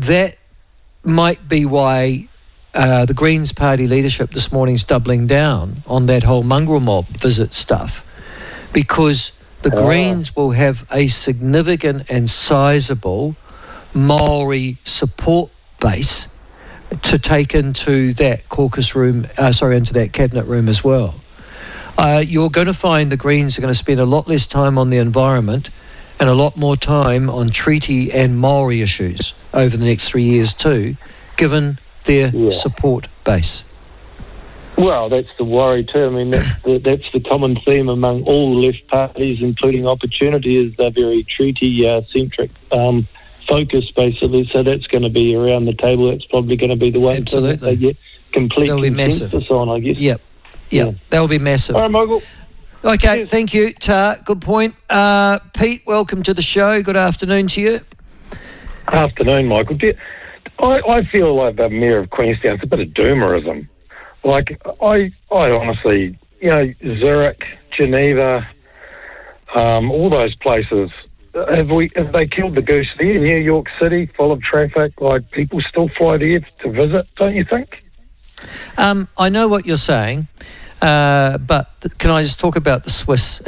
that might be why the Greens Party leadership this morning's doubling down on that whole mongrel mob visit stuff, because the Greens will have a significant and sizable Maori support base to take into that caucus room, into that cabinet room as well. You're going to find the Greens are going to spend a lot less time on the environment and a lot more time on treaty and Maori issues over the next 3 years too, given their support base. Well, that's the worry too. I mean, that's the common theme among all left parties, including Opportunity, is they're very treaty-centric focus, basically. So that's going to be around the table. That's probably going to be the one thing that they get complete consensus on, I guess. Yep. Yeah, that will be massive. All right, Michael. Okay, Cheers. Thank you, Tar. Good point. Pete, welcome to the show. Good afternoon to you. Afternoon, Michael. I feel like the Mayor of Queenstown, it's a bit of doomerism. Like, I honestly, Zurich, Geneva, all those places, have they killed the goose there? New York City, full of traffic, like people still fly there to visit, don't you think? I know what you're saying, but can I just talk about the Swiss?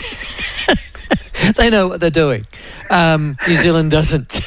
They know what they're doing. New Zealand doesn't.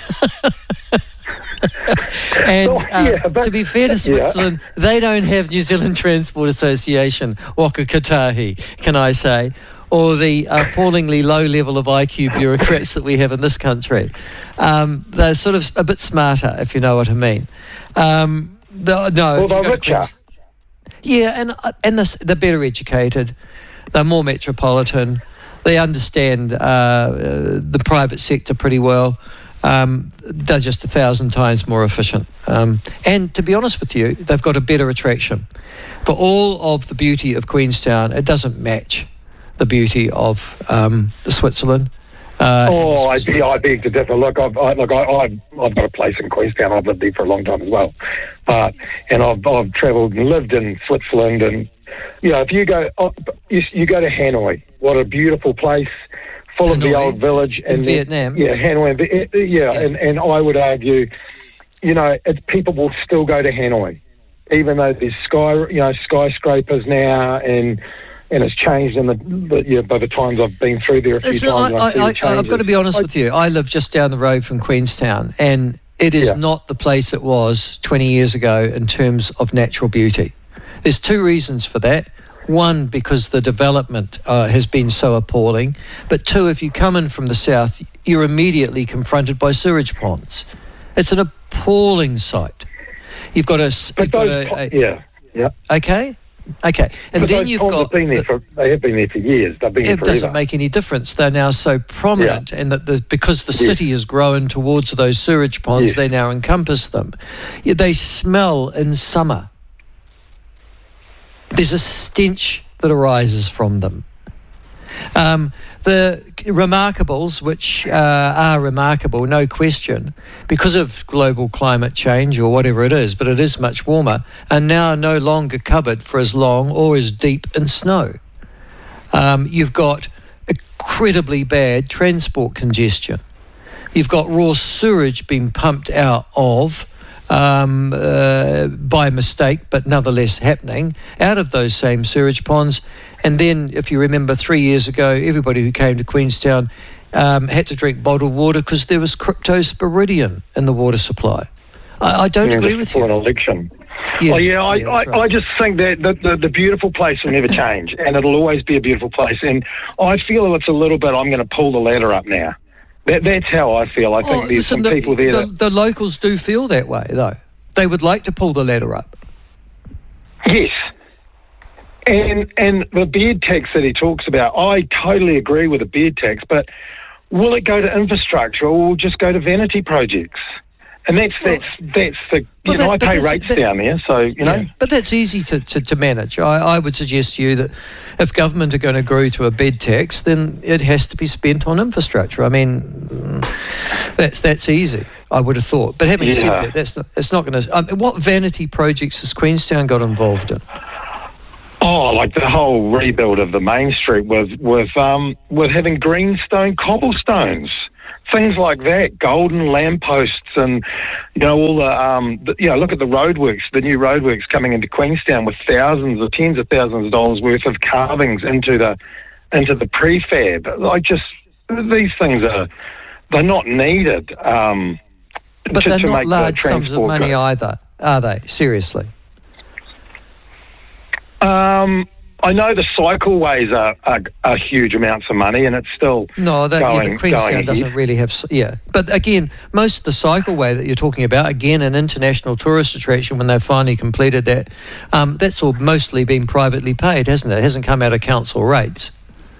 And to be fair to Switzerland, they don't have New Zealand Transport Association, Waka Kotahi, can I say, or the appallingly low level of IQ bureaucrats that we have in this country. They're sort of a bit smarter, if you know what I mean. Well, they're richer. Yeah, and they're better educated. They're more metropolitan. They understand the private sector pretty well. They're just 1,000 times more efficient. And to be honest with you, they've got a better attraction. For all of the beauty of Queenstown, it doesn't match the beauty of the Switzerland. I beg to differ. Look, I've got a place in Queenstown. I've lived there for a long time as well, and I've travelled and lived in Switzerland. And if you go, you go to Hanoi. What a beautiful place, full of the old village. In Vietnam. Hanoi. And I would argue, people will still go to Hanoi, even though there's skyscrapers now and it's changed by the times I've been through there a few times. I've got to be honest with you. I live just down the road from Queenstown, and it is not the place it was 20 years ago in terms of natural beauty. There's two reasons for that. One, because the development has been so appalling. But two, if you come in from the south, you're immediately confronted by sewage ponds. It's an appalling sight. You've got Okay. Okay, and but then you've got. They have been there for years. They've been there forever. It doesn't make any difference. They're now so prominent, and that because the city has grown towards those sewage ponds, they now encompass them. They smell in summer. There's a stench that arises from them. The remarkables, which are remarkable, no question, because of global climate change or whatever it is, but it is much warmer, are now no longer covered for as long or as deep in snow. You've got incredibly bad transport congestion. You've got raw sewage being pumped out of by mistake, but nonetheless happening, out of those same sewage ponds. And then, if you remember 3 years ago, everybody who came to Queenstown had to drink bottled water because there was cryptosporidium in the water supply. I don't agree with you. For an election. I just think that the beautiful place will never change, and it'll always be a beautiful place. And I feel it's a little bit, I'm going to pull the ladder up now. That's how I feel. I think there's some people there the locals do feel that way, though. They would like to pull the ladder up. Yes. And the bed tax that he talks about, I totally agree with the bed tax, but will it go to infrastructure or will it just go to vanity projects? And that's the I pay rates down there, so you know. But that's easy to manage. I would suggest to you that if government are going to agree to a bed tax, then it has to be spent on infrastructure. I mean, that's easy, I would have thought. But having said that, that's not going to. What vanity projects has Queenstown got involved in? Oh, like the whole rebuild of the main street with having greenstone cobblestones, things like that, golden lampposts and all look at the roadworks, the new roadworks coming into Queenstown with thousands or tens of thousands of dollars worth of carvings into the prefab. These things they're not needed. But they're not make large sums of money either, are they? Seriously. I know the cycleways are huge amounts of money, and it's still but Queenstown doesn't really have. Yeah, but again, most of the cycleway that you're talking about, again, an international tourist attraction. When they've finally completed that, that's all mostly been privately paid, hasn't it? It hasn't come out of council rates.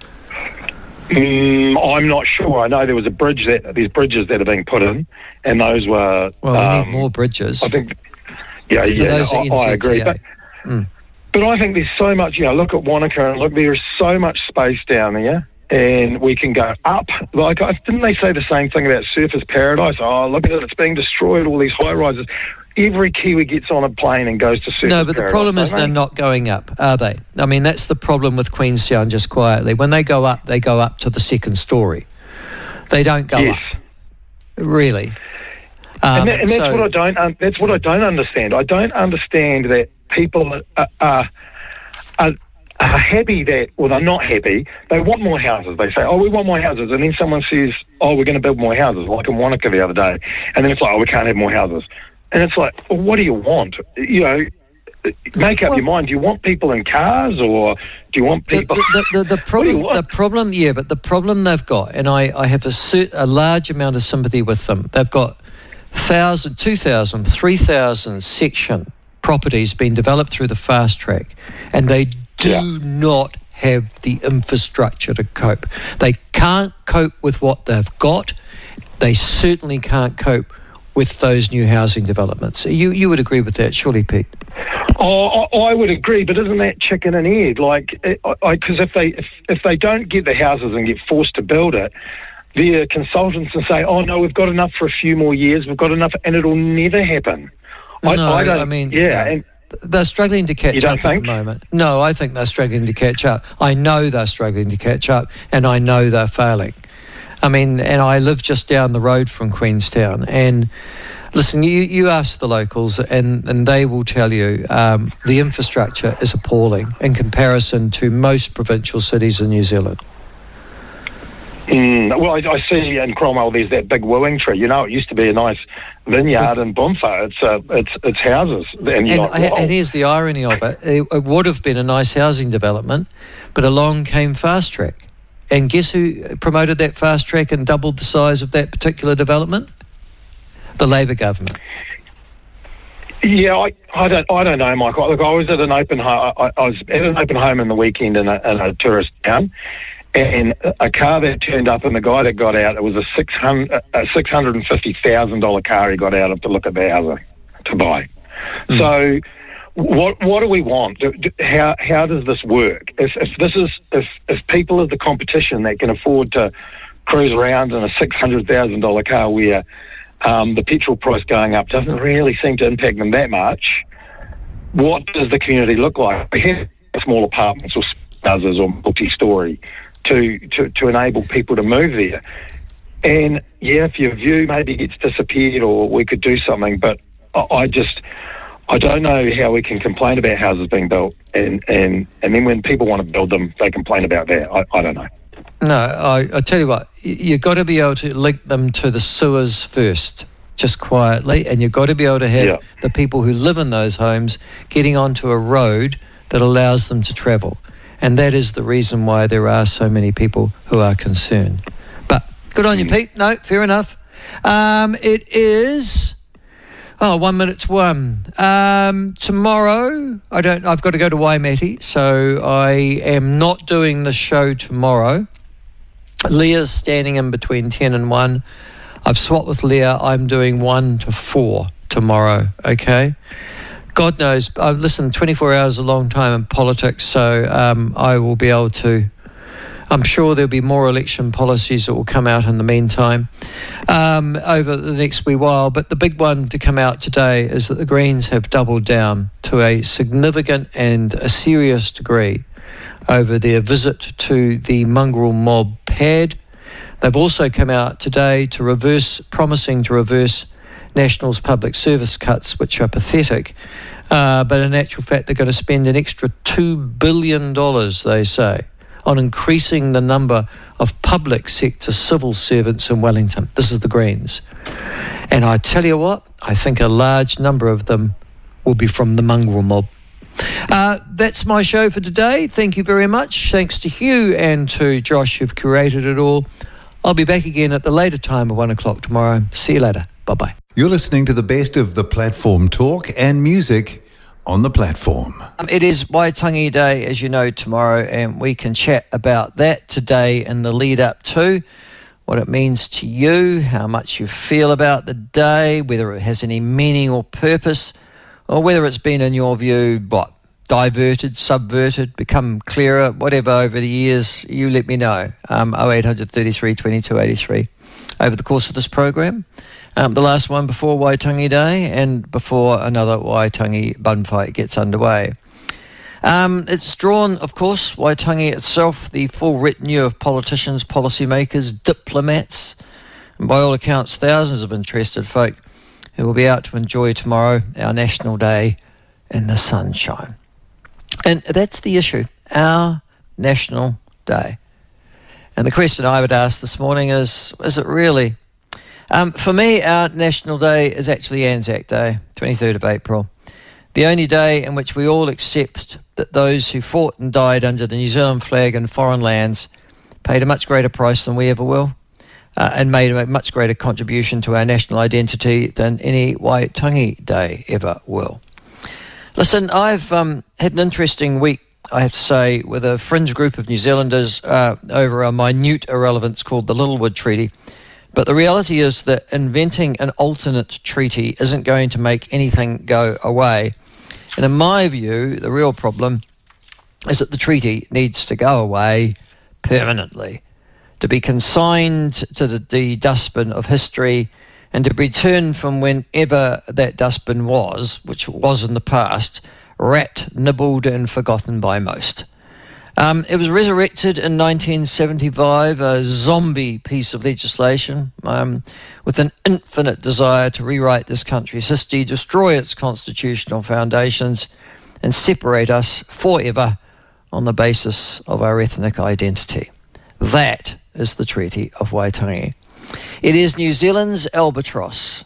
I'm not sure. I know there was these bridges that are being put in, and those were. Well, we need more bridges. I think. Yeah, I agree. But I think there's so much. Look at Wanaka, and look, there is so much space down there, and we can go up. Like, didn't they say the same thing about Surfers Paradise? Oh, look at it, it's being destroyed. All these high rises. Every Kiwi gets on a plane and goes to Surfers Paradise. No, but the problem is they're not going up, are they? I mean, that's the problem with Queenstown. Just quietly, when they go up to the second story. They don't go up. Really. And that's what I don't. That's what I don't understand. I don't understand that people are happy that, well, they're not happy. They want more houses. They say, oh, we want more houses. And then someone says, oh, we're going to build more houses, like in Wanaka the other day. And then it's like, oh, we can't have more houses. And it's like, well, what do you want? Make up your mind. Do you want people in cars, or do you want people... The problem they've got, and I have a large amount of sympathy with them, they've got 1,000, 2,000, 3,000 section properties being developed through the fast track, and they do not have the infrastructure to cope. They can't cope with what they've got. They certainly can't cope with those new housing developments. You would agree with that, surely, Pete? Oh, I would agree, but isn't that chicken and egg? Like, because if they don't get the houses and get forced to build it, their consultants will say, "Oh no, we've got enough for a few more years. We've got enough," and it'll never happen. They're struggling to catch up at the moment. No, I think they're struggling to catch up. I know they're struggling to catch up, and I know they're failing. I mean, and I live just down the road from Queenstown, and listen, you ask the locals, and they will tell you the infrastructure is appalling in comparison to most provincial cities in New Zealand. Well, I see in Cromwell there's that big wooing tree. It used to be a nice vineyard in Bumfa. It's houses. And here's the irony of it. It would have been a nice housing development, but along came Fast Track. And guess who promoted that Fast Track and doubled the size of that particular development? The Labor government. Yeah, I don't know, Michael. Look, I was at an open home. I was at an open home in the weekend in a tourist town, and a car that turned up, and the guy that got out, it was a $650,000 car he got out of to look at the housing to buy. So, what do we want? How does this work? If people of the competition that can afford to cruise around in a $600,000 car where the petrol price going up doesn't really seem to impact them that much, what does the community look like? We have small apartments or houses or multi-storey to enable people to move there. And if your view maybe gets disappeared, or we could do something, but I don't know how we can complain about houses being built, and then when people want to build them, they complain about that. I don't know. No, I tell you what, you've got to be able to link them to the sewers first, just quietly, and you've got to be able to have the people who live in those homes getting onto a road that allows them to travel. And that is the reason why there are so many people who are concerned. But good on you, Pete. No, fair enough. It is... 1 minute to 1. Tomorrow, I've got to go to Waimate, so I am not doing the show tomorrow. Leah's standing in between 10 and 1. I've swapped with Leah. I'm doing 1 to 4 tomorrow, okay? God knows, listen, 24 hours is a long time in politics, so I will be able to... I'm sure there'll be more election policies that will come out in the meantime over the next wee while. But the big one to come out today is that the Greens have doubled down to a significant and a serious degree over their visit to the mongrel mob pad. They've also come out today promising to reverse National's public service cuts, which are pathetic. But in actual fact, they're going to spend an extra $2 billion, they say, on increasing the number of public sector civil servants in Wellington. This is the Greens. And I tell you what, I think a large number of them will be from the mongrel mob. That's my show for today. Thank you very much. Thanks to Hugh and to Josh who've curated it all. I'll be back again at the later time of 1 o'clock tomorrow. See you later. Bye-bye. You're listening to the best of the platform talk and music on the platform. It is Waitangi Day, as you know, tomorrow, and we can chat about that today and the lead up to what it means to you, how much you feel about the day, whether it has any meaning or purpose, or whether it's been, in your view, diverted, subverted, become clearer, whatever over the years. You let me know. 0800 33 22 83 over the course of this program. The last one before Waitangi Day and before another Waitangi bun fight gets underway. It's drawn, of course, Waitangi itself, the full retinue of politicians, policymakers, diplomats, and by all accounts, thousands of interested folk who will be out to enjoy tomorrow, our National Day, in the sunshine. And that's the issue, our National Day. And the question I would ask this morning is it really? For me, our National Day is actually Anzac Day, 23rd of April. The only day in which we all accept that those who fought and died under the New Zealand flag in foreign lands paid a much greater price than we ever will, and made a much greater contribution to our national identity than any Waitangi Day ever will. Listen, I've had an interesting week, I have to say, with a fringe group of New Zealanders over a minute irrelevance called the Littlewood Treaty. But the reality is that inventing an alternate treaty isn't going to make anything go away. And in my view, the real problem is that the treaty needs to go away permanently, to be consigned to the dustbin of history and to be returned from whenever that dustbin was, which was in the past, rat nibbled and forgotten by most. It was resurrected in 1975, a zombie piece of legislation with an infinite desire to rewrite this country's history, destroy its constitutional foundations, and separate us forever on the basis of our ethnic identity. That is the Treaty of Waitangi. It is New Zealand's albatross.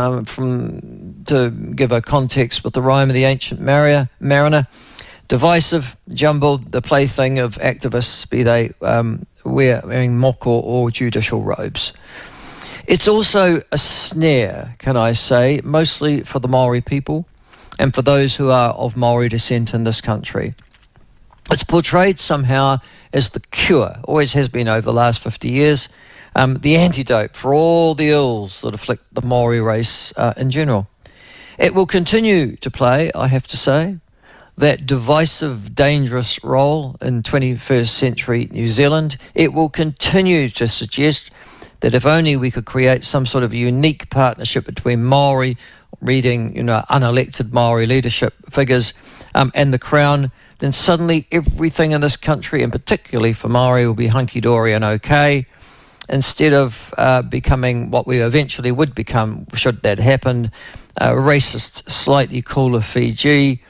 To give a context with the rhyme of the ancient mariner, divisive, jumbled, the plaything of activists, be they wearing mock or judicial robes. It's also a snare, can I say, mostly for the Maori people and for those who are of Maori descent in this country. It's portrayed somehow as the cure, always has been over the last 50 years, the antidote for all the ills that afflict the Maori race in general. It will continue to play, I have to say, that divisive, dangerous role in 21st century New Zealand. It will continue to suggest that if only we could create some sort of unique partnership between Maori, reading, unelected Maori leadership figures, and the Crown, then suddenly everything in this country, and particularly for Maori, will be hunky-dory and okay, instead of becoming what we eventually would become, should that happen, racist, slightly cooler Fiji.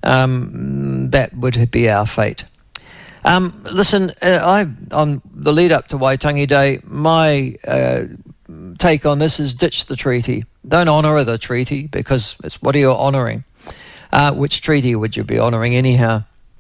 That would be our fate. Listen, on the lead up to Waitangi Day, my take on this is ditch the treaty. Don't honour the treaty, because it's what are you honouring? Which treaty would you be honouring anyhow?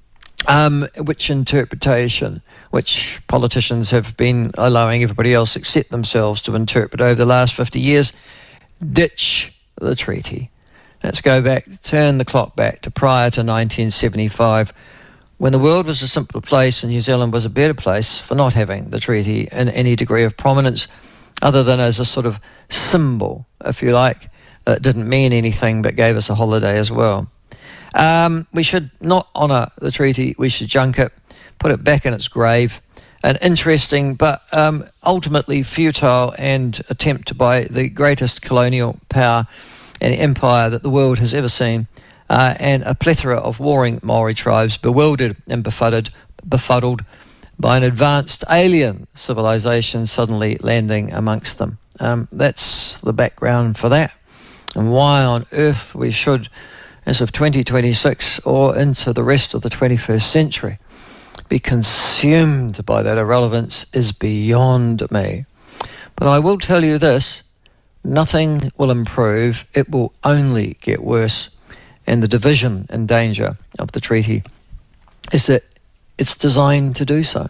Which interpretation? Which politicians have been allowing everybody else except themselves to interpret over the last 50 years? Ditch the treaty. Let's go back, turn the clock back to prior to 1975, when the world was a simpler place and New Zealand was a better place for not having the treaty in any degree of prominence, other than as a sort of symbol, if you like, that didn't mean anything but gave us a holiday as well. We should not honour the treaty, we should junk it, put it back in its grave. An interesting but ultimately futile and attempt by the greatest colonial power and empire that the world has ever seen, and a plethora of warring Maori tribes bewildered and befuddled by an advanced alien civilization suddenly landing amongst them. That's the background for that. and why on earth we should, as of 2026 or into the rest of the 21st century, be consumed by that irrelevance is beyond me. But I will tell you this, nothing will improve, it will only get worse. And the division and danger of the treaty is that it's designed to do so.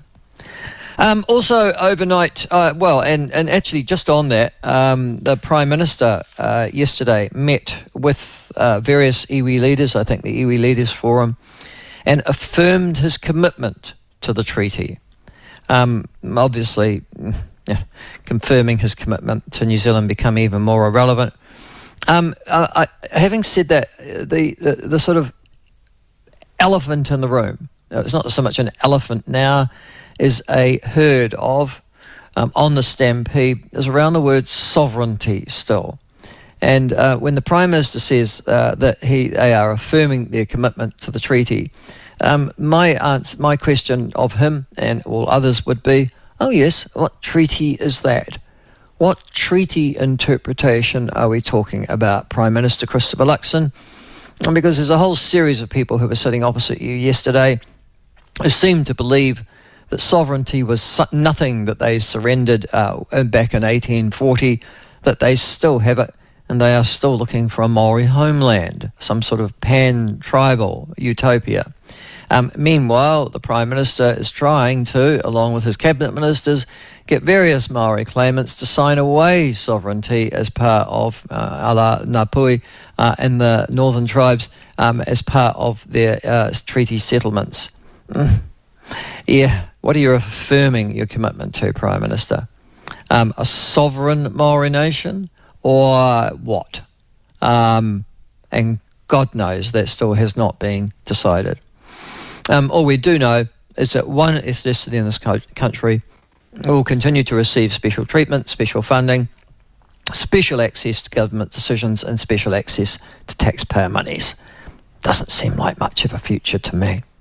Also overnight, and actually just on that, the Prime Minister yesterday met with various iwi leaders, I think the Iwi Leaders Forum, and affirmed his commitment to the treaty. Obviously, confirming his commitment to New Zealand become even more irrelevant. Having said that, the sort of elephant in the room, it's not so much an elephant now, is a herd of, on the stampede, is around the word sovereignty still. And when the Prime Minister says that they are affirming their commitment to the treaty, my question of him and all others would be, oh yes, what treaty is that? What treaty interpretation are we talking about, Prime Minister Christopher Luxon? And because there's a whole series of people who were sitting opposite you yesterday who seemed to believe that sovereignty was nothing that they surrendered back in 1840, that they still have it, and they are still looking for a Maori homeland, some sort of pan-tribal utopia. Meanwhile, the Prime Minister is trying to, along with his cabinet ministers, get various Maori claimants to sign away sovereignty as part of a la Ngāpuhi and the northern tribes as part of their treaty settlements. Yeah, what are you affirming your commitment to, Prime Minister? A sovereign Maori nation or what? And God knows that still has not been decided. All we do know is that one ethnicity in this country will continue to receive special treatment, special funding, special access to government decisions and special access to taxpayer monies. Doesn't seem like much of a future to me.